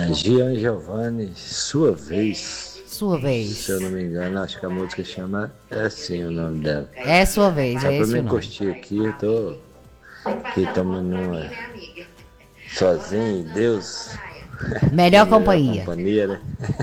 Gian Giovanni, sua vez. Sua vez. Se eu não me engano, acho que a música chama É assim o nome dela. É sua vez, Só é pra esse me o nome. curtir aqui, eu tô aqui tomando uma sozinho, Deus. Melhor companhia. Companhia, né?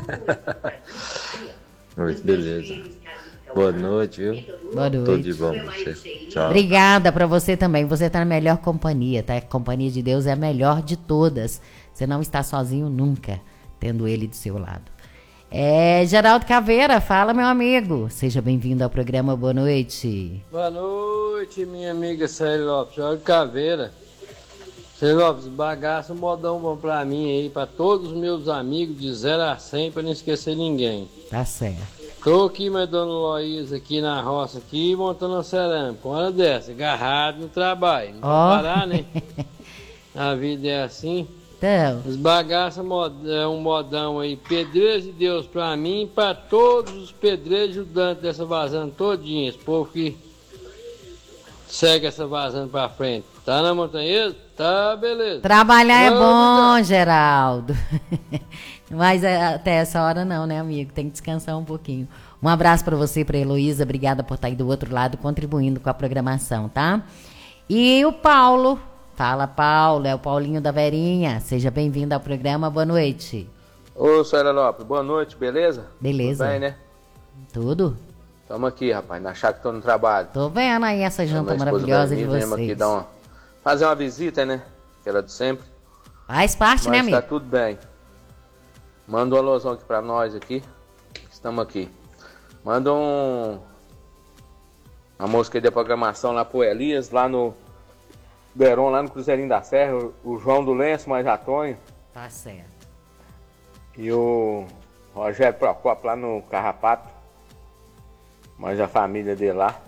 Muito beleza. Boa noite, viu? Boa noite. Tudo de bom pra você. Tchau. Obrigada pra você também. Você tá na melhor companhia, tá? A companhia de Deus é a melhor de todas. Você não está sozinho nunca, tendo Ele do seu lado. Geraldo Caveira, fala, meu amigo. Seja bem-vindo ao programa. Boa noite. Boa noite, minha amiga Célia Lopes. Geraldo Caveira. Célia Lopes, bagaça um modão bom pra mim aí, pra todos os meus amigos de 0 a 100, pra não esquecer ninguém. Tá certo. Tô aqui, mas dona Loísa, aqui na roça, aqui, montando uma cerâmica. Uma hora dessa, agarrado no trabalho. Não pode parar, né? A vida é assim. Então. Os bagaças é um modão aí. Pedreiros de Deus pra mim e pra todos os pedreiros ajudantes dessa vazando todinha. Esse povo que segue essa vazando pra frente. Tá na montanha? Tá, beleza. Trabalhar é bom, Geraldo. Mas até essa hora não, né, amigo? Tem que descansar um pouquinho. Um abraço pra você, pra Heloísa. Obrigada por estar aí do outro lado contribuindo com a programação, tá? E o Paulo. Fala, Paulo. É o Paulinho da Verinha. Seja bem-vindo ao programa. Boa noite. Ô, Célia Lopes. Boa noite, beleza? Beleza. Tudo bem, né? Tudo? Tamo aqui, rapaz. Na chácara que tô no trabalho. Tô vendo aí essa janta maravilhosa de vocês. Aqui fazer uma visita, né? Aquela de sempre. Faz parte, né, amigo? Tá tudo bem. Manda um alusão aqui pra nós aqui. Estamos aqui. Manda uma música aí da programação lá pro Elias, lá no Beron, lá no Cruzeirinho da Serra. O João do Lenço, mais Antônio. Tá certo. E o Rogério Procopio lá no Carrapato. Mais a família dele lá.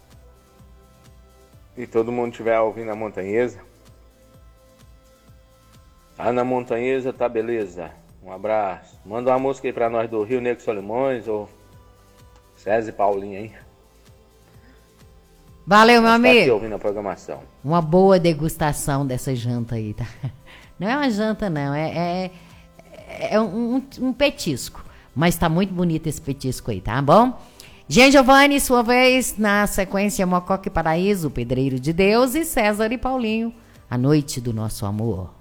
E todo mundo estiver ouvindo a Montanhesa. Tá na Montanhesa, tá beleza. Um abraço. Manda uma música aí pra nós do Rio Negro Solimões ou César e Paulinho aí. Valeu, meu amigo. Tá aqui ouvindo a programação. Uma boa degustação dessa janta aí, tá? Não é uma janta, não. É um petisco. Mas tá muito bonito esse petisco aí, tá bom? Jean Giovanni, sua vez, na sequência Mococa e Paraíso, Pedreiro de Deus e César e Paulinho, A Noite do Nosso Amor.